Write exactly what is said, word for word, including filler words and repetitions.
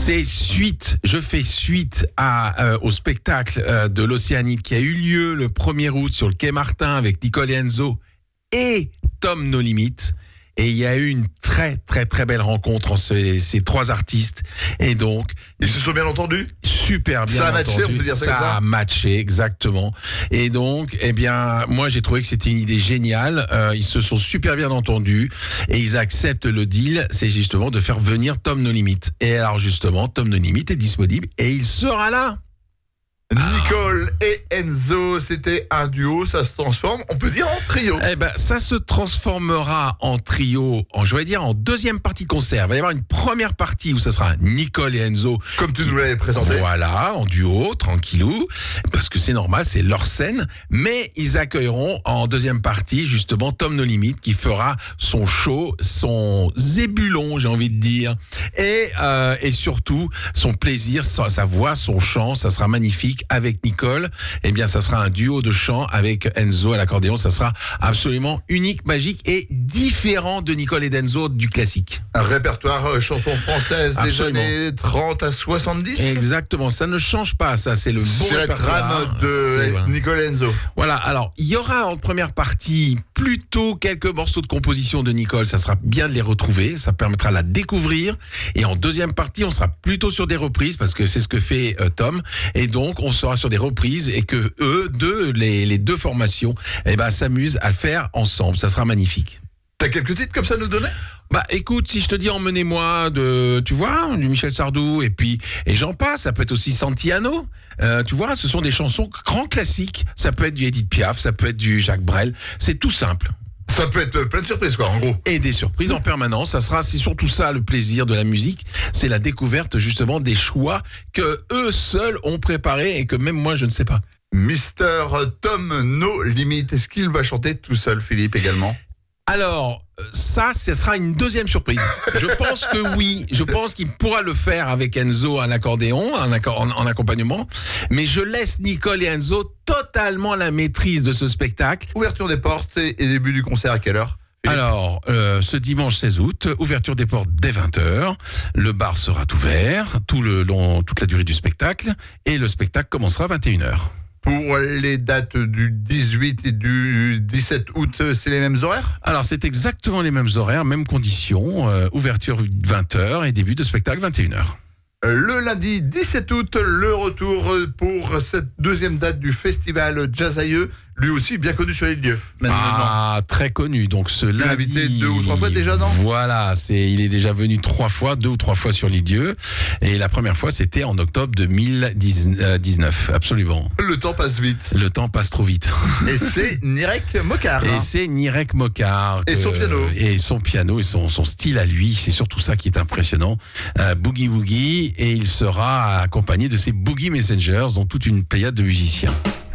C'est suite, je fais suite à, euh, au spectacle euh, de l'Océanide qui a eu lieu le premier août sur le quai Martin avec Nicole et Enzo et Tom No Limit. Et il y a eu une très très très belle rencontre entre ces, ces trois artistes. Et donc... Ils se sont bien entendus ? Super bien ça a entendu. matché, on peut dire ça, ça comme ça a matché, exactement. Et donc, eh bien, moi j'ai trouvé que c'était une idée géniale. Euh, ils se sont super bien entendus et ils acceptent le deal. C'est justement de faire venir Tom No Limit. Et alors justement, Tom No Limit est disponible et il sera là. Nicole et Enzo, c'était un duo, ça se transforme, on peut dire en trio. Eh ben, ça se transformera en trio, en, je vais dire en deuxième partie de concert. Il va y avoir une première partie où ce sera Nicole et Enzo. Comme tu nous l'avais présenté. Voilà, en duo, tranquillou, parce que c'est normal, c'est leur scène. Mais ils accueilleront en deuxième partie, justement, Tom No Limit, qui fera son show, son zébulon, j'ai envie de dire. Et, euh, et surtout, son plaisir, sa, sa voix, son chant, ça sera magnifique. Avec Nicole, eh bien, ça sera un duo de chant avec Enzo à l'accordéon. Ça sera absolument unique, magique et différent de Nicole et d'Enzo du classique. Un répertoire euh, chansons françaises des années trente à soixante-dix. Exactement, ça ne change pas, ça, c'est le bon C'est la répertoire. trame de C'est, voilà. Nicole et Enzo. Voilà, alors, il y aura en première partie plutôt quelques morceaux de composition de Nicole. Ça sera bien de les retrouver, ça permettra de la découvrir. Et en deuxième partie, on sera plutôt sur des reprises parce que c'est ce que fait euh, Tom. Et donc, on sera sur des reprises et que eux, deux, les, les deux formations, eh ben, s'amusent à le faire ensemble. Ça sera magnifique. T'as quelques titres comme ça à nous donner ? Bah écoute, si je te dis Emmenez-moi de, tu vois, du Michel Sardou et puis et j'en passe, ça peut être aussi Santiano. Euh, tu vois, ce sont des chansons grands classiques. Ça peut être du Edith Piaf, ça peut être du Jacques Brel. C'est tout simple. Ça peut être plein de surprises, quoi, en gros. Et des surprises en permanence. Ça sera, c'est surtout ça le plaisir de la musique. C'est la découverte justement des choix que eux seuls ont préparés et que même moi je ne sais pas. Mister Tom No Limit, est-ce qu'il va chanter tout seul, Philippe, également ? Alors, ça, ce sera une deuxième surprise. Je pense que oui. Je pense qu'il pourra le faire avec Enzo à l'accordéon, en, en, en accompagnement. Mais je laisse Nicole et Enzo totalement la maîtrise de ce spectacle. Ouverture des portes et, et début du concert à quelle heure ? Philippe ? Alors, euh, ce dimanche seize août, ouverture des portes dès vingt heures. Le bar sera ouvert tout le long, toute la durée du spectacle. Et le spectacle commencera à vingt et une heures. Pour les dates du dix-huit et du dix-sept août, c'est les mêmes horaires ? Alors, c'est exactement les mêmes horaires, mêmes conditions. Euh, ouverture vingt heures et début de spectacle vingt et une heures. Le lundi dix-sept août, le retour pour cette deuxième date du festival Jazz-Aïeux, lui aussi bien connu sur l'île d'Yeu. Ah, très connu. Donc ce lundi, invité deux ou trois fois déjà, non ? Voilà, c'est, il est déjà venu trois fois, deux ou trois fois sur l'île d'Yeu. Et la première fois, c'était en octobre deux mille dix-neuf. Absolument. Le temps passe vite. Le temps passe trop vite. Et c'est Nirek Mokar. Et c'est Nirek Mokar. Et que, son piano. Et son piano et son, son style à lui. C'est surtout ça qui est impressionnant. Euh, Boogie Woogie. Et il sera accompagné de ses Boogie Messengers, dont toute une pléiade de musiciens.